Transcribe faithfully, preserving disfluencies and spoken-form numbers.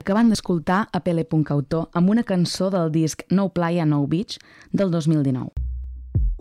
Acabant d'escoltar a Pele Puncautor amb una cançó del disc No Playa No Beach del dos mil dinou.